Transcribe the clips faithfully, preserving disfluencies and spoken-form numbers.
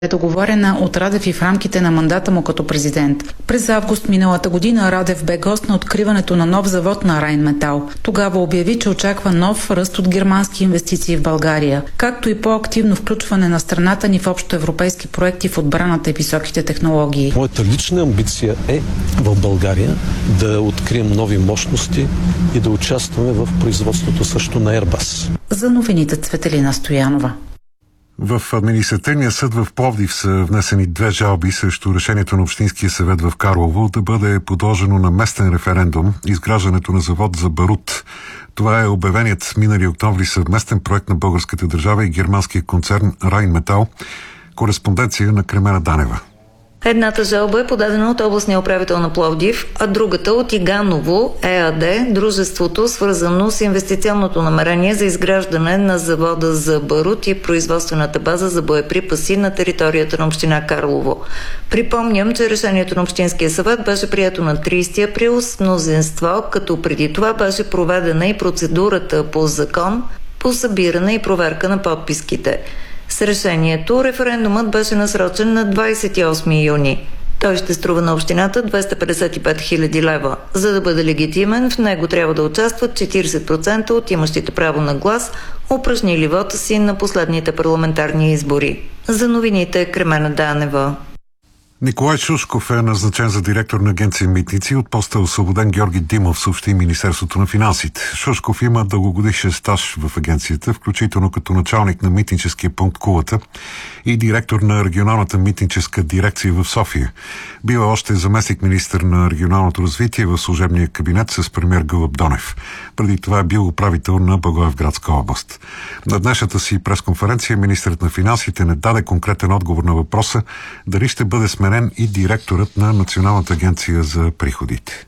е договорена от Радев и в рамките на мандата му като президент. През август миналата година Радев бе гост на откриването на нов завод на Райнметал. Тогава обяви, че очаква нов ръст от германски инвестиции в България, както и по-активно включване на страната ни в общоевропейски проекти в отбраната и високите технологии. Моята лична амбиция е в България да открием нови мощности и да участваме в производството също на Airbus. За новините Цветелина Стоянова. В административния съд в Пловдив са внесени две жалби срещу решението на Общинския съвет в Карлово да бъде подложено на местен референдум изграждането на завод за барут. Това е обявеният минали октомври съвместен проект на българската държава и германския концерн Райнметал. Кореспонденция на Кремена Данева. Едната жалба е подадена от областния управител на Пловдив, а другата от Иганово ЕАД, дружеството свързано с инвестиционното намерение за изграждане на завода за барут и производствената база за боеприпаси на територията на община Карлово. Припомням, че решението на Общинския съвет беше прието на тридесети април с мнозинство, като преди това беше проведена и процедурата по закон по събиране и проверка на подписките. С решението референдумът беше насрочен на двадесет и осми юни. Той ще струва на общината двеста петдесет и пет хиляди лева. За да бъде легитимен, в него трябва да участват четиридесет процента от имащите право на глас, упражнили вота си на последните парламентарни избори. За новините Кремена Данева. Николай Шушков е назначен за директор на агенция Митници. От поста е освободен Георги Димов, съобщи Министерството на финансите. Шушков има дългогодишен стаж в агенцията, включително като началник на митническия пункт Кулата и директор на регионалната митническа дирекция в София. Бил е още заместник министър на регионалното развитие в служебния кабинет с премиер Гълъб Донев. Преди това е бил управител на Благоевградска област. На днешната си пресконференция министърът на финансите не даде конкретен отговор на въпроса дали ще бъде сменен и директорът на Националната агенция за приходите.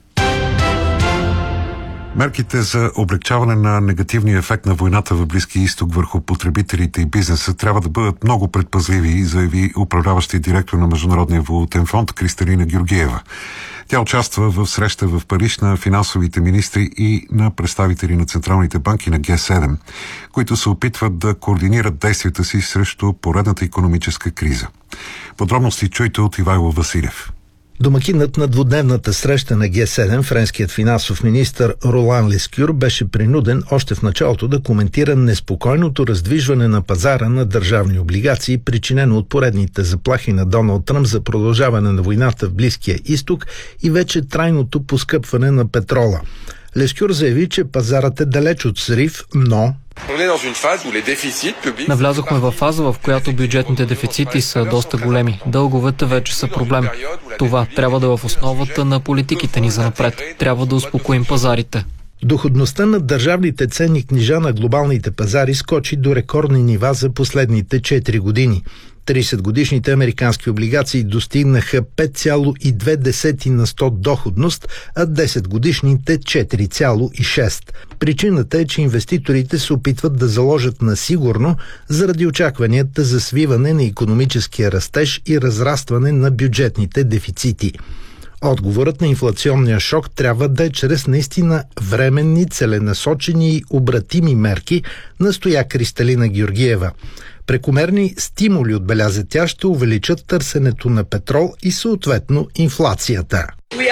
Мерките за облегчаване на негативния ефект на войната в Близкия изток върху потребителите и бизнеса трябва да бъдат много предпазливи, заяви управляващия директор на Международния валутен фонд Кристалина Георгиева. Тя участва в среща в Париж на финансовите министри и на представители на централните банки на Г седем, които се опитват да координират действията си срещу поредната икономическа криза. Подробности чуйте от Ивайло Василев. Домакинът на двудневната среща на Г седем, френският финансов министър Ролан Лескюр, беше принуден още в началото да коментира неспокойното раздвижване на пазара на държавни облигации, причинено от поредните заплахи на Доналд Тръмп за продължаване на войната в Близкия изток и вече трайното поскъпване на петрола. Лескюр заяви, че пазарът е далеч от срив, но навлязохме в фаза, в която бюджетните дефицити са доста големи. Дълговете вече са проблем. Това трябва да е в основата на политиките ни за напред. Трябва да успокоим пазарите. Доходността на държавните ценни книжа на глобалните пазари скочи до рекордни нива за последните четири години. тридесетгодишните американски облигации достигнаха пет цяло и две десети на сто доходност, а десетгодишните четири цяло и шест. Причината е, че инвеститорите се опитват да заложат на сигурно заради очакванията за свиване на икономическия растеж и разрастване на бюджетните дефицити. Отговорът на инфлационния шок трябва да е чрез наистина временни, целенасочени и обратими мерки, настоя Кристалина Георгиева. Прекомерни стимули, отбеляза тя, ще увеличат търсенето на петрол и съответно инфлацията.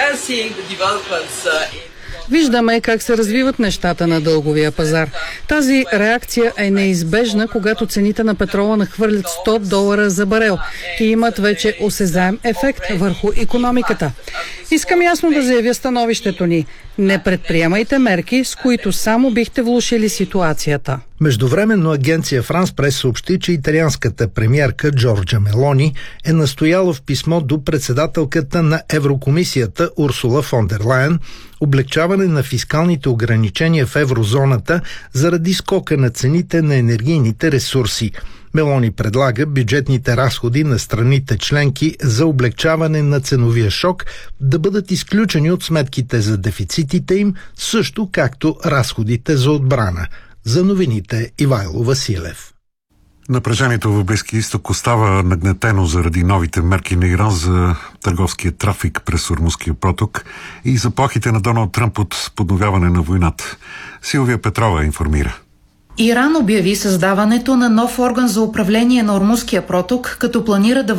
Виждаме как се развиват нещата на дълговия пазар. Тази реакция е неизбежна, когато цените на петрола нахвърлят сто долара за барел и имат вече осезаем ефект върху икономиката. Искам ясно да заявя становището ни. Не предприемайте мерки, с които само бихте влошили ситуацията. Междувременно агенция Франс Прес съобщи, че италианската премиерка Джорджа Мелони е настояла в писмо до председателката на Еврокомисията Урсула фон дер Лайен облегчаване на фискалните ограничения в еврозоната заради скока на цените на енергийните ресурси. Мелони предлага бюджетните разходи на страните членки за облегчаване на ценовия шок да бъдат изключени от сметките за дефицитите им, също както разходите за отбрана. За новините Ивайло Василев. Напрежението в Близкия изток остава нагнетено заради новите мерки на Иран за търговския трафик през Ормузския проток и заплахите на Доналд Тръмп от подновяване на войната. Силвия Петрова информира. Иран обяви създаването на нов орган за управление на Ормузския проток, като планира да